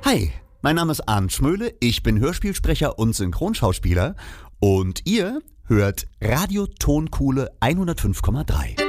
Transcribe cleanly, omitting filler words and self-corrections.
Hi, mein Name ist Arndt Schmöhle, ich bin Hörspielsprecher und Synchronschauspieler und ihr hört Radio Tonkuhle 105,3.